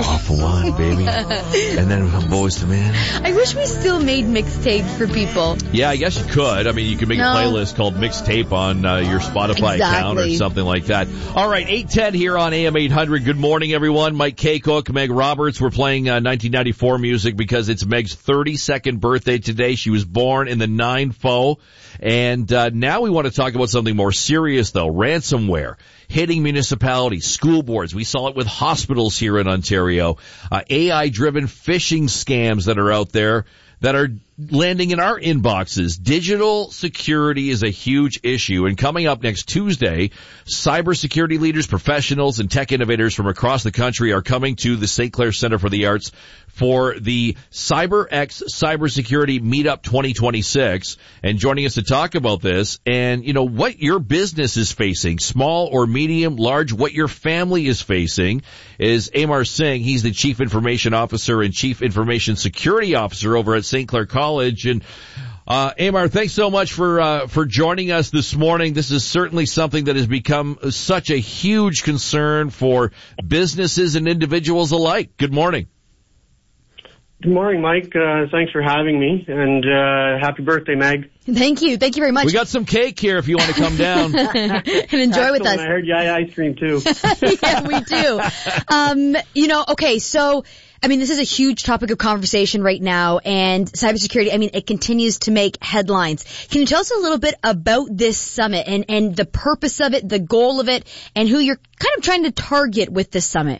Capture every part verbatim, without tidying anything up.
All for one, baby. And then Boyz two Men. I wish we still made mixtapes for people. Yeah, I guess you could. I mean, you could make no. a playlist called Mixtape on uh, your Spotify exactly. account or something like that. All right, eight ten here on A M eight hundred. Good morning, everyone. Mike Kaycook, Meg Roberts. We're playing uh, nineteen ninety-four music because it's Meg's thirty-second birthday today. She was born in the nine four. And uh, now we want to talk about something more serious, though. Ransomware hitting municipalities, school boards. We saw it with hospitals here in Ontario. Uh, A I-driven phishing scams that are out there that are landing in our inboxes. Digital security is a huge issue. And coming up next Tuesday, cybersecurity leaders, professionals, and tech innovators from across the country are coming to the Saint Clair Center for the Arts for the CyberX Cybersecurity Meetup twenty twenty-six. And joining us to talk about this and, you know, what your business is facing, small or medium, large, what your family is facing, is Amar Singh. He's the Chief Information Officer and Chief Information Security Officer over at Saint Clair College. And uh Amar, thanks so much for uh for joining us this morning. This is certainly something that has become such a huge concern for businesses and individuals alike. Good morning. Good morning, Mike. Uh, thanks for having me, and uh, happy birthday, Meg. Thank you. Thank you very much. We got some cake here if you want to come down. and enjoy with us. I heard you had ice cream, too. Yeah, we do. Um, you know, okay, so, I mean, this is a huge topic of conversation right now, and cybersecurity, I mean, it continues to make headlines. Can you tell us a little bit about this summit and, and the purpose of it, the goal of it, and who you're kind of trying to target with this summit?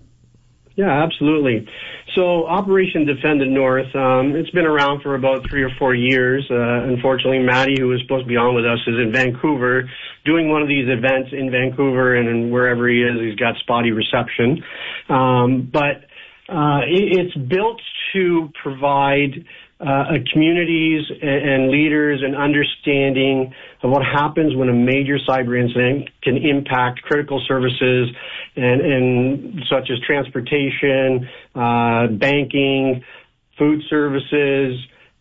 Yeah, absolutely. So Operation Defend the North, um, it's been around for about three or four years. Uh, unfortunately, Maddie, who was supposed to be on with us, is in Vancouver doing one of these events in Vancouver, and, and wherever he is, he's got spotty reception. Um, but uh, it, it's built to provide uh, communities and, and leaders an understanding of what happens when a major cyber incident can impact critical services and, and such as transportation, uh, banking, food services,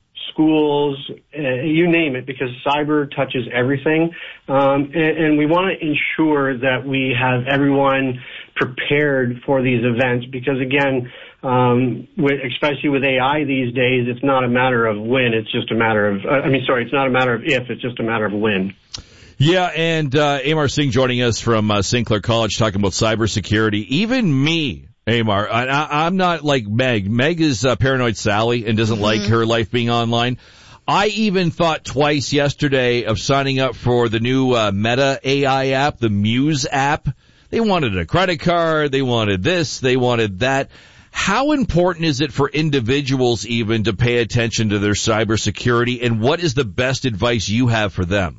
schools, uh, you name it, because cyber touches everything. Um, and, and we want to ensure that we have everyone prepared for these events because, again, um, with, especially with A I these days, it's not a matter of when, it's just a matter of, uh, I mean, sorry, it's not a matter of if, it's just a matter of when. Yeah, and uh, Amar Singh joining us from uh, Saint Clair College talking about cybersecurity. Even me, Amar, I, I, I'm not like Meg. Meg is uh, Paranoid Sally and doesn't mm-hmm. like her life being online. I even thought twice yesterday of signing up for the new uh, Meta A I app, the Muse app. They wanted a credit card, they wanted this, they wanted that. How important is it for individuals even to pay attention to their cybersecurity, and what is the best advice you have for them?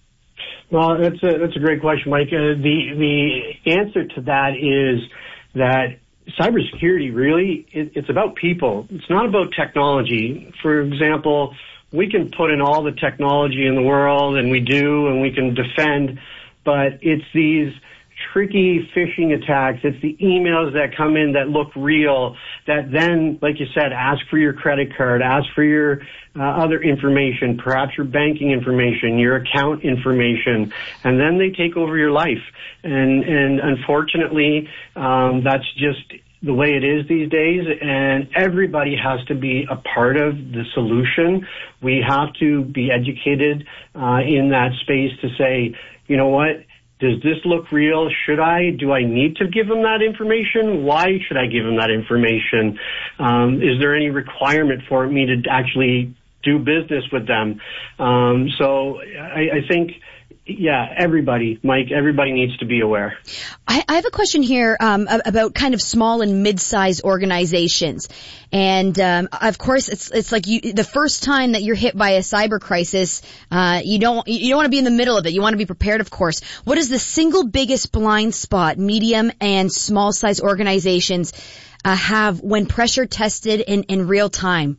Well, that's a, that's a great question, Mike. Uh, the, the answer to that is that cybersecurity really, it, it's about people. It's not about technology. For example, we can put in all the technology in the world, and we do, and we can defend, but it's these tricky phishing attacks. It's the emails that come in that look real, that then, like you said, ask for your credit card, ask for your uh, other information, perhaps your banking information, your account information, and then they take over your life. And, and unfortunately, um, that's just the way it is these days, and everybody has to be a part of the solution. We have to be educated uh, in that space to say, you know what, does this look real? Should I? Do I need to give them that information? Why should I give them that information? Um, is there any requirement for me to actually do business with them? Um, so I, I think, yeah, everybody, Mike, everybody needs to be aware. I, I have a question here um, about kind of small and mid-sized organizations. And um, of course, it's it's like you, the first time that you're hit by a cyber crisis, uh, you don't you don't want to be in the middle of it. You want to be prepared, of course. What is the single biggest blind spot medium and small-sized organizations uh, have when pressure tested in, in real time?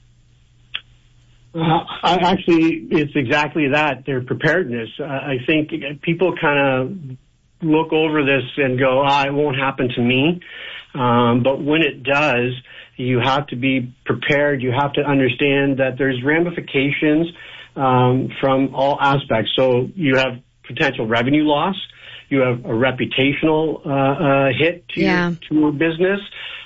Uh, I, actually, it's exactly that, their preparedness. Uh, I think people kind of look over this and go, ah, it won't happen to me. Um, but when it does, you have to be prepared. You have to understand that there's ramifications um, from all aspects. So you have potential revenue loss. You have a reputational uh, uh, hit to, yeah. your, to your business.